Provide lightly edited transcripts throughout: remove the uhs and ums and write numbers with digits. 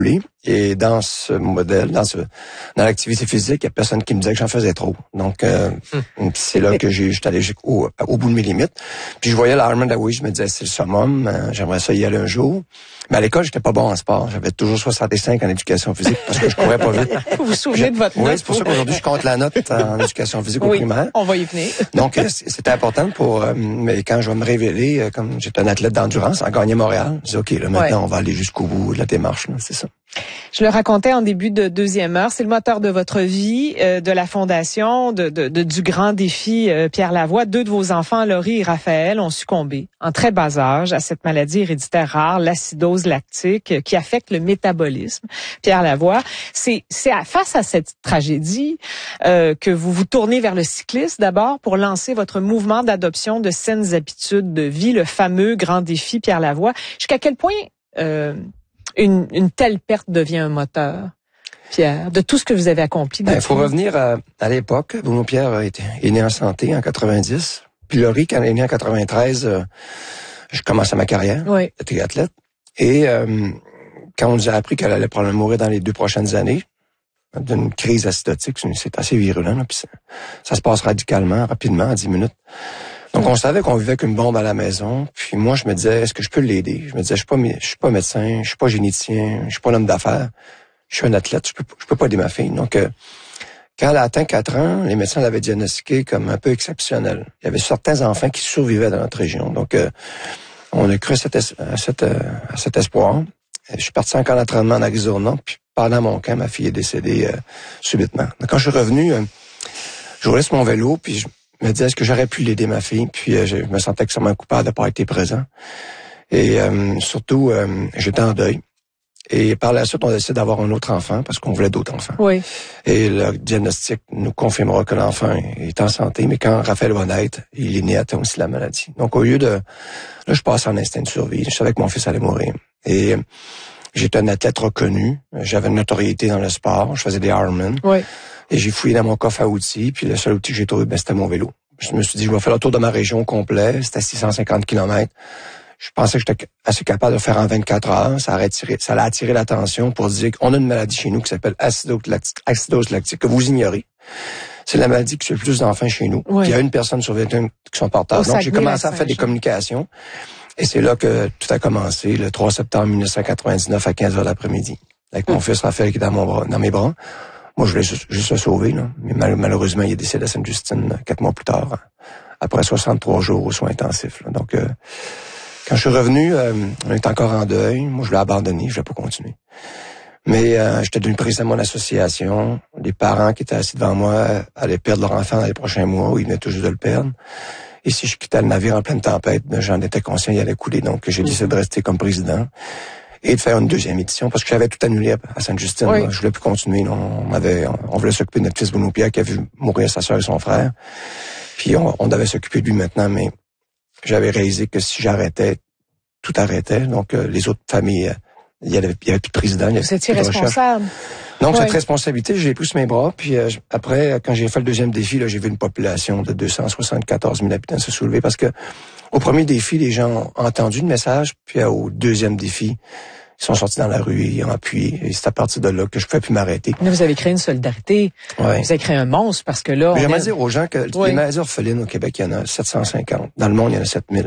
Et dans ce modèle, dans l'activité physique, il y a personne qui me disait que j'en faisais trop. Donc, c'est là que j'étais allé au bout de mes limites. Puis je voyais l'Ironman de Hawaii, je me disais, c'est le summum, j'aimerais ça y aller un jour. Mais à l'école, j'étais pas bon en sport. J'avais toujours 65 en éducation physique parce que je courais pas vite. Vous vous souvenez de votre note? Oui, c'est pour ça qu'aujourd'hui, je compte la note en éducation physique au primaire. On va y venir. Donc, c'était important mais quand je vais me révéler, comme j'étais un athlète d'endurance, en gagner Montréal, je dis, OK, là, maintenant, on va aller jusqu'au bout de la démarche, là, c'est ça. Je le racontais en début de deuxième heure, c'est le moteur de votre vie, de la fondation, du grand défi Pierre Lavoie. 2 de vos enfants, Laurie et Raphaël, ont succombé en très bas âge à cette maladie héréditaire rare, l'acidose lactique, qui affecte le métabolisme. Pierre Lavoie, c'est face à cette tragédie que vous vous tournez vers le cyclisme d'abord pour lancer votre mouvement d'adoption de saines habitudes de vie, le fameux grand défi Pierre Lavoie. Jusqu'à quel point une telle perte devient un moteur, Pierre, de tout ce que vous avez accompli? Il faut revenir à l'époque. Bruno Pierre est né en santé en 90. Puis Laurie, quand elle est née en 93, je commençais ma carrière de triathlète. Et quand on nous a appris qu'elle allait probablement mourir dans les 2 prochaines années, d'une crise acidotique, c'est assez virulent, là, puis ça se passe rapidement, en 10 minutes. Donc, on savait qu'on vivait avec une bombe à la maison. Puis moi, je me disais, est-ce que je peux l'aider? Je me disais, je suis pas médecin, je suis pas généticien, je suis pas un homme d'affaires. Je suis un athlète, je peux pas aider ma fille. Donc, quand elle a atteint 4 ans, les médecins l'avaient diagnostiqué comme un peu exceptionnel. Il y avait certains enfants qui survivaient dans notre région. Donc, on a cru à cet espoir. Je suis parti en camp d'entraînement en Arizona. Puis pendant mon camp, ma fille est décédée subitement. Donc, quand je suis revenu, je roulais sur mon vélo, puis je me disais, est-ce que j'aurais pu l'aider, ma fille? Puis je me sentais extrêmement coupable de ne pas être présent. Et surtout, j'étais en deuil. Et par la suite, on décide d'avoir un autre enfant parce qu'on voulait d'autres enfants. Oui. Et le diagnostic nous confirmera que l'enfant est en santé, mais quand Raphaël va naître, il est né atteint aussi de la maladie. Donc, au lieu là, je passe en instinct de survie. Je savais que mon fils allait mourir. Et j'étais un athlète reconnu. J'avais une notoriété dans le sport. Je faisais des Ironman. Oui. Et j'ai fouillé dans mon coffre à outils, puis le seul outil que j'ai trouvé, c'était mon vélo. Je me suis dit, je vais faire le tour de ma région complet. C'était 650 km. Je pensais que j'étais assez capable de le faire en 24 heures. Ça allait attirer l'attention pour dire qu'on a une maladie chez nous qui s'appelle acidose lactique, que vous ignorez. C'est la maladie qui tue le plus d'enfants chez nous. Oui. Il y a 1 personne sur 21 qui sont porteurs. Donc, j'ai commencé à faire des communications. Et c'est là que tout a commencé, le 3 septembre 1999 à 15h l'après-midi. Avec mon fils Raphaël qui est dans mes bras. Moi, je voulais juste le sauver, là. Mais malheureusement, il est décédé à Sainte-Justine 4 mois plus tard, après 63 jours aux soins intensifs, là. Donc, quand je suis revenu, on était encore en deuil. Moi, je l'ai abandonné, je l'ai pas continué. Mais j'étais devenu président de mon association. Les parents qui étaient assis devant moi allaient perdre leur enfant dans les prochains mois, ou ils venaient tout juste de le perdre. Et si je quittais le navire en pleine tempête, j'en étais conscient, il allait couler. Donc, j'ai décidé de rester comme président et de faire une 2e édition parce que j'avais tout annulé à Sainte-Justine. Oui. Je voulais plus continuer. On voulait s'occuper de notre fils Bruno Pierre qui a vu mourir sa sœur et son frère. Puis on devait s'occuper de lui maintenant, mais j'avais réalisé que si j'arrêtais, tout arrêtait. Donc, les autres familles, il y avait plus de président. Vous étiez responsable. Donc, cette responsabilité, je l'ai pris sur mes bras. Puis après, quand j'ai fait le 2e défi, là, j'ai vu une population de 274 000 habitants se soulever parce que au premier défi, les gens ont entendu le message. Puis au 2e défi, ils sont sortis dans la rue et ils ont appuyé. Et c'est à partir de là que je ne pouvais plus m'arrêter. Là, vous avez créé une solidarité. Ouais. Vous avez créé un monstre parce que là... J'aimerais dire aux gens que les maladies orphelines au Québec, il y en a 750. Dans le monde, il y en a 7000.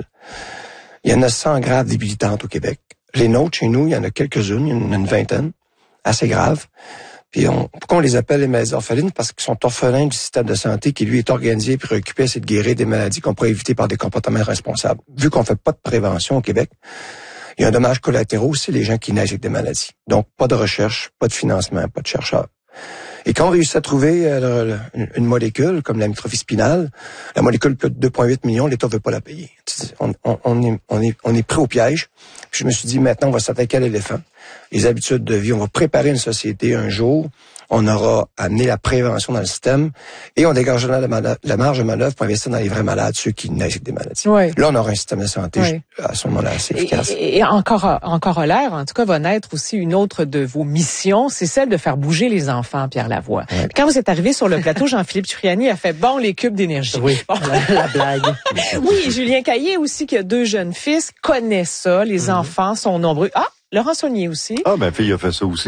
Il y en a 100 graves débilitantes au Québec. Les nôtres, chez nous, il y en a quelques-unes, il y en a une vingtaine, assez graves. Puis pourquoi on les appelle les maladies orphelines? Parce qu'ils sont orphelins du système de santé qui, lui, est organisé et préoccupé à essayer de guérir des maladies qu'on pourrait éviter par des comportements responsables. Vu qu'on fait pas de prévention au Québec, il y a un dommage collatéraux aussi, les gens qui naissent avec des maladies. Donc, pas de recherche, pas de financement, pas de chercheurs. Et quand on réussit à trouver une molécule comme la mytrophie spinale, la molécule peut de 2,8 millions, l'État veut pas la payer. On est pris au piège. Puis je me suis dit, maintenant, on va s'attaquer à l'éléphant. Les habitudes de vie, on va préparer une société un jour. On aura amené la prévention dans le système et on dégagera la marge de manœuvre pour investir dans les vrais malades, ceux qui naissent avec des maladies. Oui. Là, on aura un système de santé à ce moment-là assez efficace. Et encore à l'air, en tout cas, va naître aussi une autre de vos missions, c'est celle de faire bouger les enfants, Pierre Lavoie. Oui. Quand vous êtes arrivé sur le plateau, Jean-Philippe Turriani a fait bon les cubes d'énergie. Oui, bon. la blague. Oui, Julien Caillé aussi, qui a 2 jeunes fils, connaît ça. Les enfants sont nombreux. Ah, Laurent Saunier aussi. Ah, ma fille a fait ça aussi.